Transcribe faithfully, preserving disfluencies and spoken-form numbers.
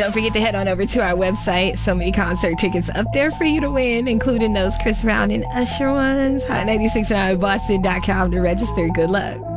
Don't forget to head on over to our website. So many concert tickets up there for you to win, including those Chris Brown and Usher ones. hot ninety-six point nine boston dot com to register. Good luck.